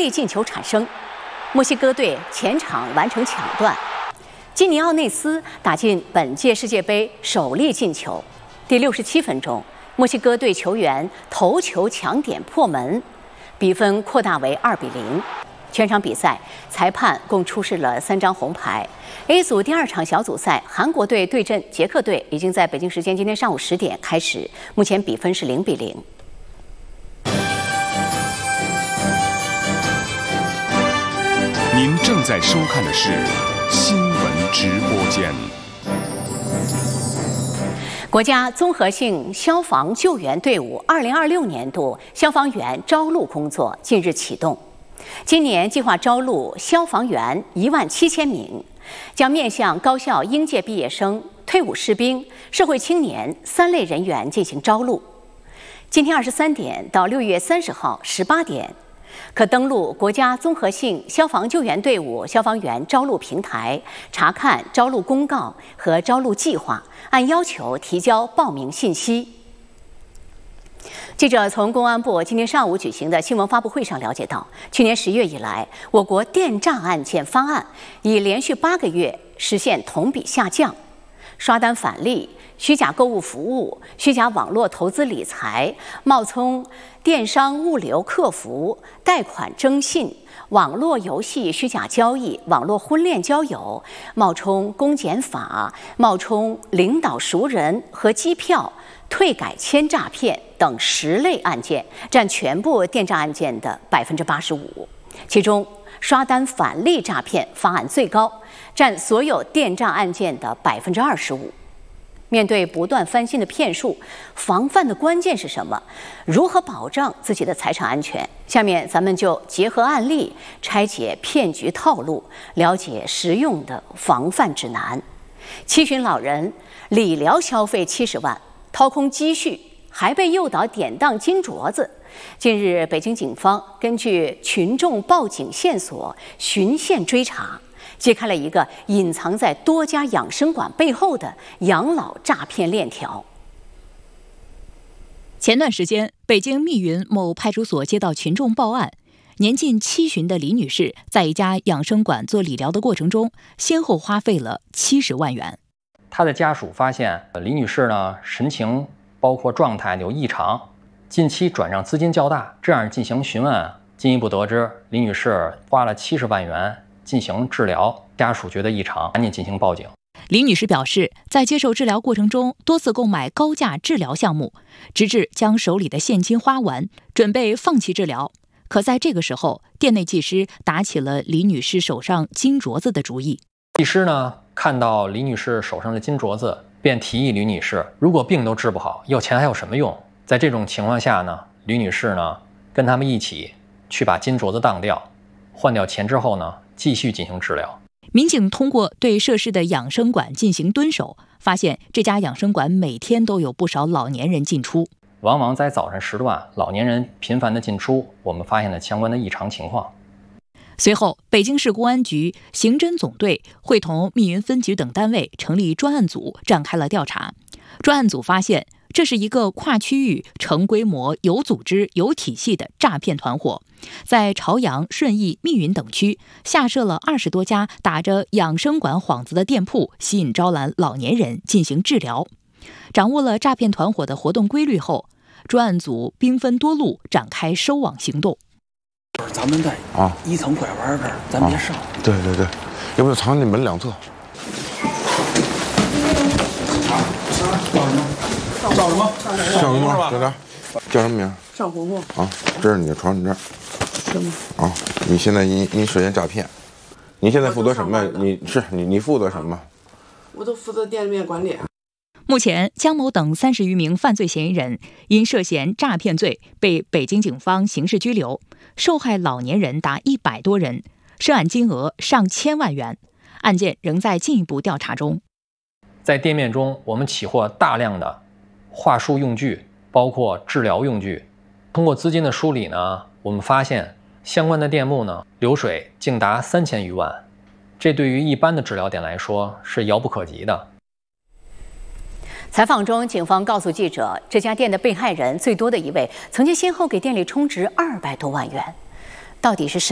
利进球产生，墨西哥队前场完成抢断，基尼奥内斯打进本届世界杯首粒进球。第67分钟，墨西哥队球员头球抢点破门，比分扩大为2-0。全场比赛，裁判共出示了3张红牌。A 组第2场小组赛，韩国队对阵捷克队已经在北京时间今天上午10点开始，目前比分是0-0。 您正在收看的是新闻直播间。 国家综合性消防救援队伍2026年度消防员招录工作近日启动。今年计划招录消防员17000名，将面向高校应届毕业生、退伍士兵、社会青年3类人员进行招录。今天23点到6月30号18点，可登录国家综合性消防救援队伍消防员招录平台，查看招录公告和招录计划，按要求提交报名信息。记者从公安部今天上午举行的新闻发布会上了解到，去年10月以来，我国电诈案件发案已连续8个月实现同比下降，刷单返利、虚假购物服务、虚假网络投资理财、冒充电商物流客服、贷款征信、网络游戏虚假交易、网络婚恋交友、冒充公检法、冒充领导熟人和机票退改签诈骗等10类案件，占全部电诈案件的85%。其中，刷单返利诈骗发案最高，占所有电诈案件的25%。面对不断翻新的骗术，防范的关键是什么？如何保障自己的财产安全？下面咱们就结合案例拆解骗局套路，了解实用的防范指南。七旬老人理疗消费70万，掏空积蓄，还被诱导典当金镯子。近日，北京警方根据群众报警线索，循线追查，揭开了一个隐藏在多家养生馆背后的养老诈骗链条。 前段时间，北京密云某派出所接到群众报案，年近70的李女士在一家养生馆做理疗的过程中，先后花费了70万元。 她的家属发现李女士呢神情包括状态有异常，近期转账资金较大，这样进行询问，进一步得知李女士花了70万元进行治疗，家属觉得异常，赶紧进行报警。 李女士表示，在接受治疗过程中多次购买高价治疗项目，直至将手里的现金花完，准备放弃治疗。可在这个时候，店内技师打起了李女士手上金镯子的主意。 技师呢看到李女士手上的金镯子，便提议李女士，如果病都治不好，要钱还有什么用？在这种情况下呢，李女士呢跟他们一起去把金镯子当掉，换掉钱之后呢，继续进行治疗。 民警通过对涉事的养生馆进行蹲守，发现这家养生馆每天都有不少老年人进出， 往往在早晨时段，老年人频繁的进出，我们发现了相关的异常情况。 随后，北京市公安局刑侦总队会同密云分局等单位成立专案组，展开了调查。专案组发现，这是一个跨区域、成规模、有组织、有体系的诈骗团伙，在朝阳、顺义、密云等区下设了20多家打着养生馆幌子的店铺，吸引招揽老年人进行治疗。掌握了诈骗团伙的活动规律后，专案组兵分多路展开收网行动。 咱们在1层拐弯这儿，咱别上。 对对对，要不就藏你门两侧。 叫什么？ 叫什么？小张，叫什么名？ 上红红。 啊，这是你的床，你这儿。 什么？ 啊，你现在你涉嫌诈骗，你现在负责什么？你负责什么？ 我都负责店面管理。 目前，姜某等30余名犯罪嫌疑人因涉嫌诈骗罪被北京警方刑事拘留，受害老年人达100多人，涉案金额上千万元，案件仍在进一步调查中。 在店面中，我们起获大量的话术用具，包括治疗用具。通过资金的梳理呢，我们发现相关的店铺呢流水竟达3000余万，这对于一般的治疗店来说是遥不可及的。 采访中，警方告诉记者，这家店的被害人最多的一位曾经先后给店里充值200多万元，到底是什么？